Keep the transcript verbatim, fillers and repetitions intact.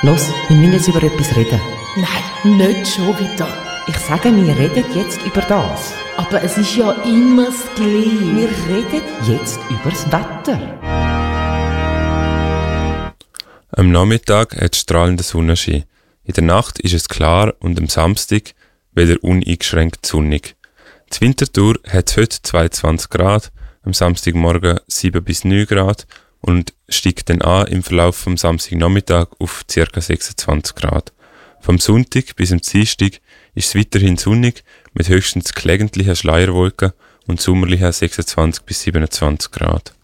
Los, wir müssen jetzt über etwas reden. Nein, nicht schon wieder. Ich sage, wir reden jetzt über das. Aber es ist ja immer das Gleiche. Wir reden jetzt über das Wetter. Am Nachmittag hat es strahlenden Sonnenschein. In der Nacht ist es klar und am Samstag wieder uneingeschränkt sonnig. Die Winterthur hat heute zweiundzwanzig Grad, am Samstagmorgen sieben bis neun Grad und steigt dann an im Verlauf vom Samstagnachmittag auf ca. sechsundzwanzig Grad. Vom Sonntag bis am Dienstag ist es weiterhin sonnig mit höchstens gelegentlichen Schleierwolken und sommerlichen sechsundzwanzig bis siebenundzwanzig Grad.